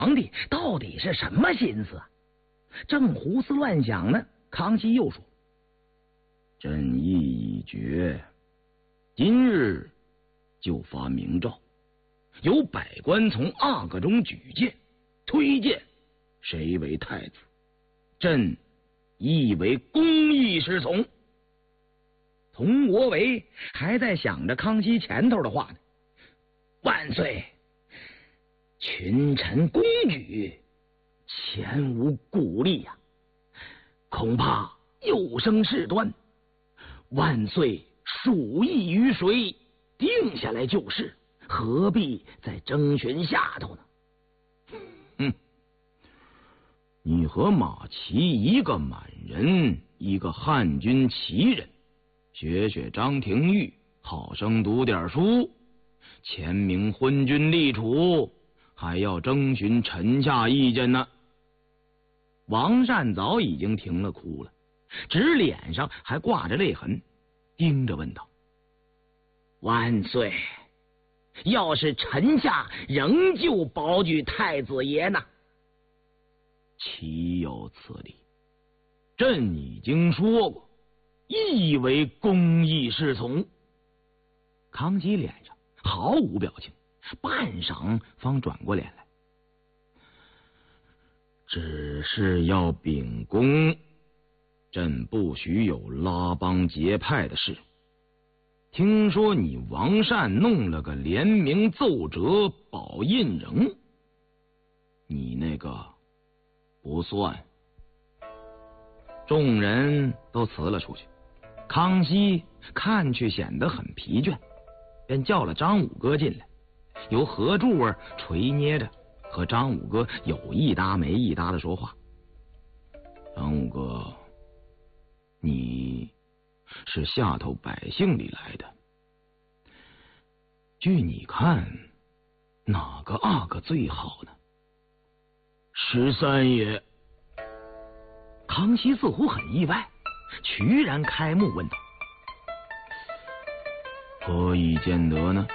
皇帝到底是什么心思啊？正胡思乱想呢，康熙又说：“ 朕意已决，今日就发明诏，由百官从阿哥中举荐，推荐谁为太子。朕亦为公义是从。” 佟国维还在想着康熙前头的话呢。万岁！群臣公举，前无故例呀，恐怕有生事端。万岁属意于谁，定下来就是，何必再征询下头呢？ 哼！你和马齐一个满人，一个汉军旗人，学学张廷玉，好生读点书，前明昏君立储，还要征询臣下意见呢。 王善早已经停了哭了，只脸上还挂着泪痕，盯着问道：“万岁，要是臣下仍旧保举太子爷呢？” 岂有此理！朕已经说过，亦为公义是从。 康熙脸上毫无表情，半晌方转过脸来。 只是要秉公，朕不许有拉帮结派的事。听说你王善弄了个联名奏折保胤禛，你那个不算。 众人都辞了出去。康熙看去显得很疲倦，便叫了张武哥进来，由何柱儿垂捏着，和张武哥有一搭没一搭的说话。 张武哥，你是下头百姓里来的，据你看，哪个阿哥最好呢？13爷。 康熙似乎很意外，渠然开目问道：“ 何以见得呢？”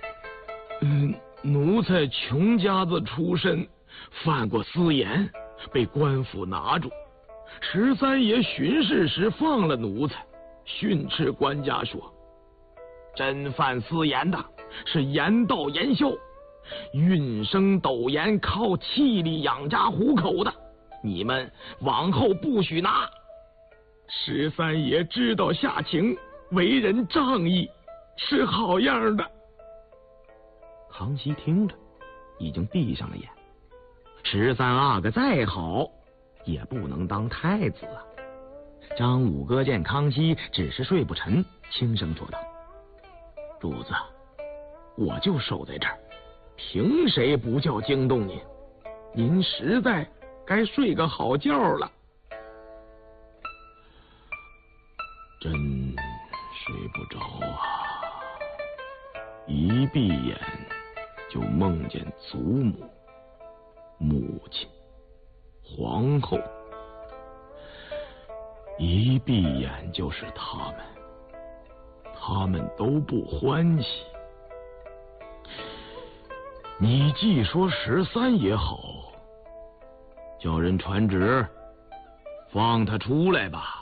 奴才穷家子出身，犯过私盐，被官府拿住。13爷巡视时放了奴才，训斥官家说：“真犯私盐的是盐道盐枭，运生斗盐靠气力养家糊口的，你们往后不许拿。13爷知道下情，为人仗义，是好样的。” 康熙听着，已经闭上了眼。13阿哥再好，也不能当太子啊。张武哥见康熙只是睡不沉，轻声说道：“主子，我就守在这儿，凭谁不叫惊动您？您实在该睡个好觉了。” 真睡不着啊，一闭眼就梦见祖母、母亲、皇后，一闭眼就是他们都不欢喜。你既说13爷好，叫人传旨，放他出来吧。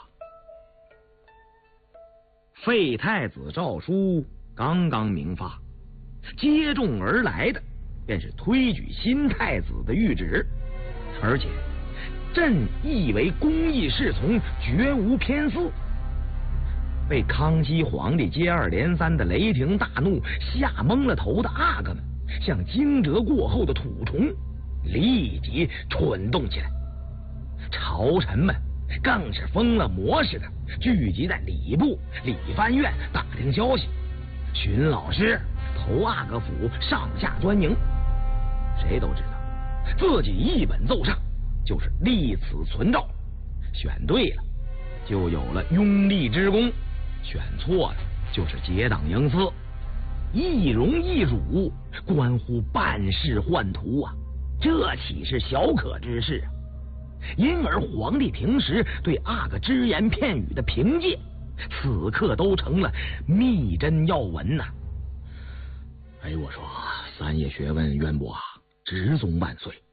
废太子诏书刚刚明发，接踵而来的便是推举新太子的谕旨，而且朕亦为公义是从，绝无偏私。被康熙皇帝接二连三的雷霆大怒吓蒙了头的阿哥们，像惊蛰过后的土虫，立即蠢动起来。朝臣们更是疯了魔似的聚集在礼部、理藩院打听消息，荀老师、头阿哥府上下专营。谁都知道自己一本奏上就是立此存诏，选对了就有了拥立之功，选错了就是结党营私，一荣一辱，关乎半世宦途啊，这岂是小可之事啊？因而皇帝平时对阿哥只言片语的凭借，此刻都成了密侦要闻呐。哎，我说3爷学问渊博啊，直宗万岁。